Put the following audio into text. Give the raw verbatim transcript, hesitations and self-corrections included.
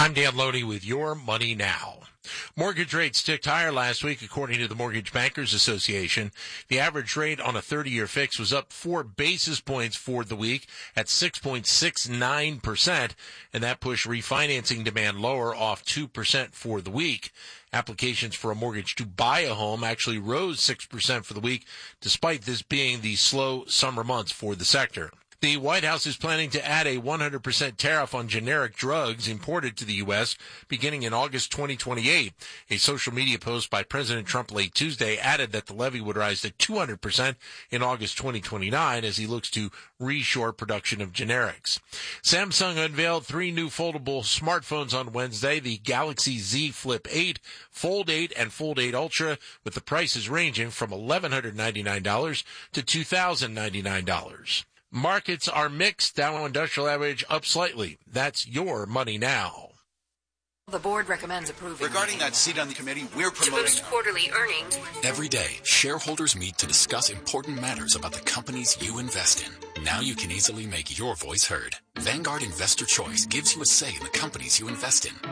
I'm Dan Loney with Your Money Now. Mortgage rates ticked higher last week, according to the Mortgage Bankers Association. The average rate on a thirty-year fix was up four basis points for the week at six point six nine percent, and that pushed refinancing demand lower, off two percent for the week. Applications for a mortgage to buy a home actually rose six percent for the week, despite this being the slow summer months for the sector. The White House is planning to add a one hundred percent tariff on generic drugs imported to the U S beginning in August twenty twenty-eight. A social media post by President Trump late Tuesday added that the levy would rise to two hundred percent in August twenty twenty-nine as he looks to reshore production of generics. Samsung unveiled three new foldable smartphones on Wednesday, the Galaxy Z Flip eight, Fold eight, and Fold eight Ultra, with the prices ranging from eleven ninety-nine dollars to two thousand ninety-nine dollars. Markets are mixed. Dow Industrial Average up slightly. That's Your Money Now. The board recommends approving. Regarding that seat on the committee, we're promoting to boost quarterly earnings. Every day, shareholders meet to discuss important matters about the companies you invest in. Now you can easily make your voice heard. Vanguard Investor Choice gives you a say in the companies you invest in.